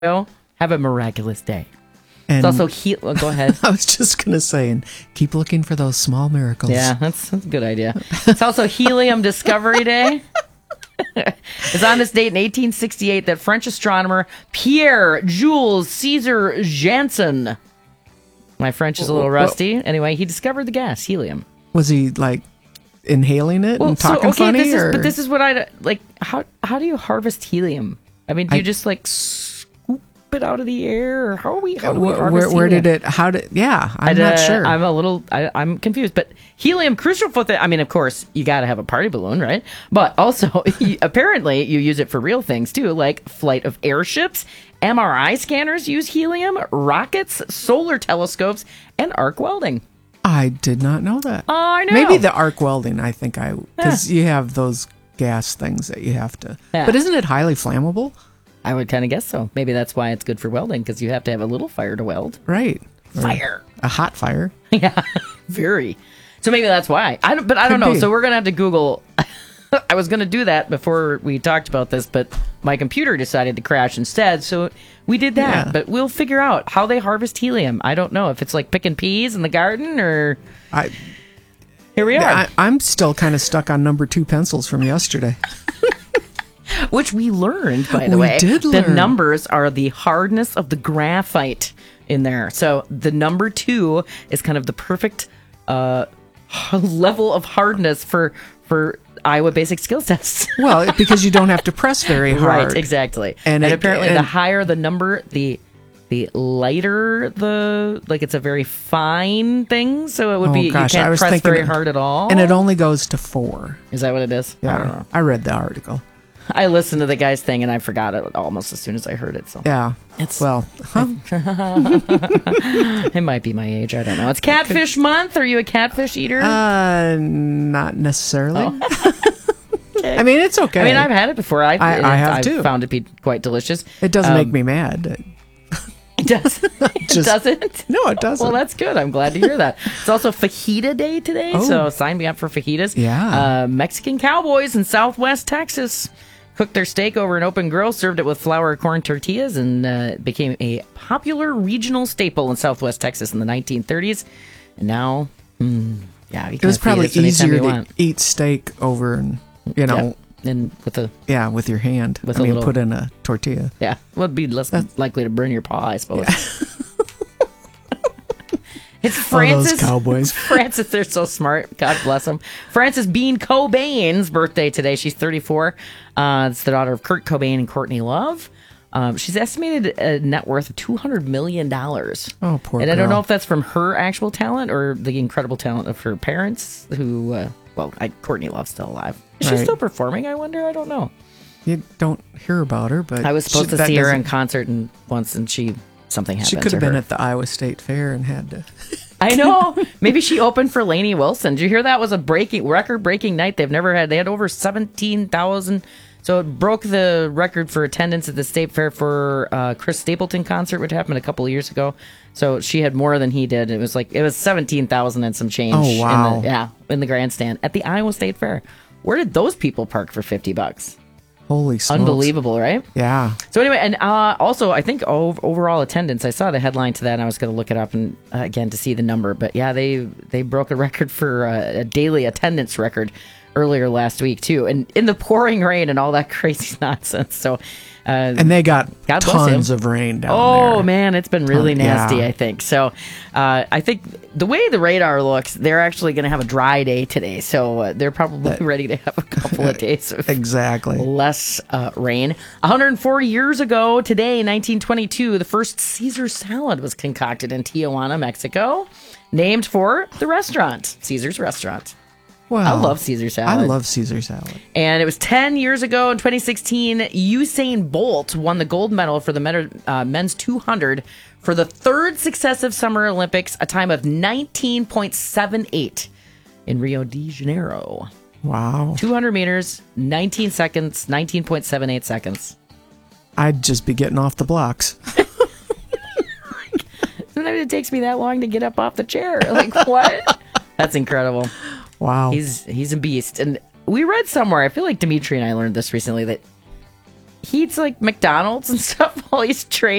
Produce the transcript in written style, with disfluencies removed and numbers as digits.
have a miraculous day. And It's also go ahead. I was just going to say, and keep looking for those small miracles. Yeah, that's a good idea. It's also Helium Discovery Day. It's on this date in 1868 that French astronomer Pierre Jules César Janssen. My French is a little rusty. Anyway, he discovered the gas, helium. Was he like inhaling it and talking funny? This is what I like. How do you harvest helium? I mean, do you just like scoop it out of the air, or how do we harvest helium? I'm not sure. I'm confused. But helium, crucial for I mean, of course, you got to have a party balloon, right? But also, apparently, you use it for real things too, like flight of airships. MRI scanners use helium, rockets, solar telescopes, and arc welding. I did not know that. Oh, I know. Maybe the arc welding, because you have those gas things that you have to. Yeah. But isn't it highly flammable? I would kind of guess so. Maybe that's why it's good for welding, because you have to have a little fire to weld. Right. Fire. A hot fire. Yeah, very. So maybe that's why. I don't know. So we're going to have to Google. I was going to do that before we talked about this, but my computer decided to crash instead. So we did that. Yeah. But we'll figure out how they harvest helium. I don't know if it's like picking peas in the garden or... Here we are. I'm still kind of stuck on number 2 pencils from yesterday. Which we learned, by the way. We did learn. The numbers are the hardness of the graphite in there. So the number 2 is kind of the perfect level of hardness for Iowa Basic Skills Tests. Well, because you don't have to press very hard. Right, exactly. And apparently the higher the number, the lighter it's a very fine thing. So it would be, you can't press very hard at all. And it only goes to 4. Is that what it is? Yeah. I don't know. I read the article. I listened to the guy's thing and I forgot it almost as soon as I heard it. So yeah, it might be my age. I don't know. It's Catfish Month. Are you a catfish eater? Not necessarily. Oh. Okay. I mean, it's okay. I mean, I've had it before. I have too. Found it be quite delicious. It doesn't make me mad. It does. It doesn't? No, it doesn't. Well, that's good. I'm glad to hear that. It's also Fajita Day today, so sign me up for fajitas. Yeah. Mexican cowboys in Southwest Texas cooked their steak over an open grill, served it with flour corn tortillas, and it became a popular regional staple in Southwest Texas in the 1930s. And now, it was probably easier to eat steak over, and and with your hand. Put in a tortilla. Yeah, well, it'd be less likely to burn your paw, I suppose. Yeah. It's Francis. Those cowboys. Francis, they're so smart. God bless them. Frances Bean Cobain's birthday today. She's 34. It's the daughter of Kurt Cobain and Courtney Love. She's estimated a net worth of $200 million. Oh, poor girl. And I don't know if that's from her actual talent or the incredible talent of her parents, who, Courtney Love's still alive. Is she still performing, I wonder? I don't know. You don't hear about her, but... I was supposed to see her in concert once, and something happened to her. She could have been at the Iowa State Fair and had to... I know. Maybe she opened for Lainey Wilson. Did you hear that was a record-breaking night? They had over 17,000. So it broke the record for attendance at the State Fair for Chris Stapleton concert, which happened a couple of years ago. So she had more than he did. It was 17,000 and some change. Oh, wow. In the grandstand at the Iowa State Fair. Where did those people park for $50? Holy smokes. Unbelievable, right? Yeah. So anyway, and also I think overall attendance, I saw the headline to that and I was going to look it up and again to see the number. But yeah, they broke a record for a daily attendance record earlier last week too. And in the pouring rain and all that crazy nonsense. So and they got tons of rain down there. Oh man, it's been really nasty, I think. So I think the way the radar looks, they're actually going to have a dry day today. So they're probably ready to have a couple of days of less rain. 140 years ago today, 1922, the first Caesar salad was concocted in Tijuana, Mexico, named for the restaurant, Caesar's Restaurant. Wow. I love Caesar salad. I love Caesar salad. And it was 10 years ago in 2016, Usain Bolt won the gold medal for the men's 200 for the third successive Summer Olympics, a time of 19.78 in Rio de Janeiro. Wow. 200 meters, 19 seconds, 19.78 seconds. I'd just be getting off the blocks. Sometimes it takes me that long to get up off the chair. Like, what? That's incredible. Wow. He's a beast. And we read somewhere, I feel like Dimitri and I learned this recently, that he eats like McDonald's and stuff while he's training.